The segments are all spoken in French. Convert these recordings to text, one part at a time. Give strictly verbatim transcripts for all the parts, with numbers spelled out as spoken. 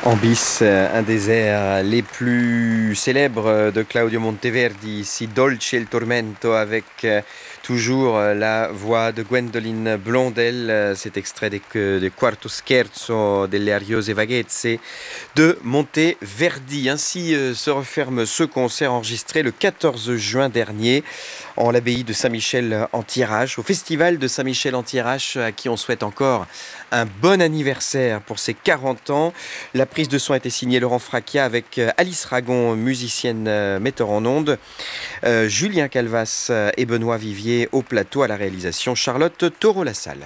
En bis, un des airs les plus célèbres de Claudio Monteverdi, Si dolce il tormento, avec toujours la voix de Gwendoline Blondel. Cet extrait des, des Quarto Scherzo delle Ariose Vaghezze de Monteverdi. Ainsi se referme ce concert enregistré le quatorze juin dernier en l'abbaye de Saint-Michel en Thiérache, au festival de Saint-Michel en Thiérache, à qui on souhaite encore un bon anniversaire pour ses quarante ans. La prise de son a été signée Laurent Fracchia avec Alice Ragon, musicienne euh, metteur en ondes, euh, Julien Calvas et Benoît Vivier au plateau, à la réalisation Charlotte Taureau-Lassalle.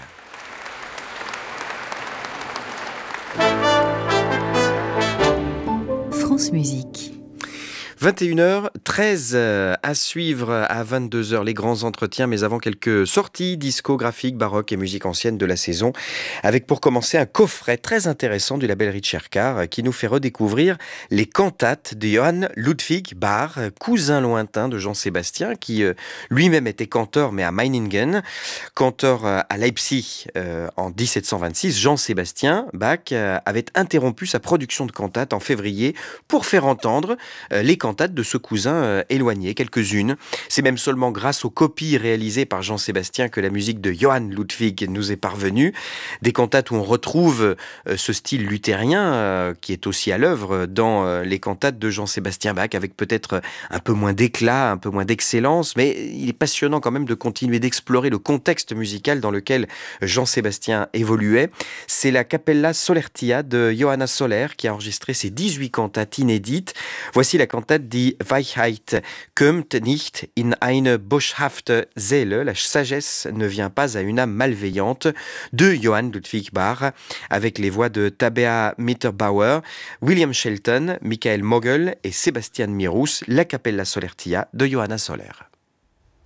France Musique. vingt et une heures treize à suivre à vingt-deux heures les grands entretiens, mais avant quelques sorties discographiques, baroques et musique ancienne de la saison, avec pour commencer un coffret très intéressant du label Ricercar qui nous fait redécouvrir les cantates de Johann Ludwig Bach, cousin lointain de Jean-Sébastien, qui lui-même était canteur mais à Meiningen, canteur à Leipzig euh, en dix-sept cent vingt-six. Jean-Sébastien Bach avait interrompu sa production de cantates en février pour faire entendre euh, les cantates de ce cousin euh, éloigné, quelques-unes. C'est même seulement grâce aux copies réalisées par Jean-Sébastien que la musique de Johann Ludwig nous est parvenue. Des cantates où on retrouve euh, ce style luthérien euh, qui est aussi à l'œuvre dans euh, les cantates de Jean-Sébastien Bach, avec peut-être un peu moins d'éclat, un peu moins d'excellence, mais il est passionnant quand même de continuer d'explorer le contexte musical dans lequel Jean-Sébastien évoluait. C'est la Capella Solertia de Johanna Soler qui a enregistré ses dix-huit cantates inédites. Voici la cantate Die Weisheit kommt nicht in eine boshafte Seele. La sagesse ne vient pas à une âme malveillante, de Johann Ludwig Bach, avec les voix de Tabea Mitterbauer, William Shelton, Michael Mogel et Sébastien Mirous, la Capella Solertia de Johanna Soler.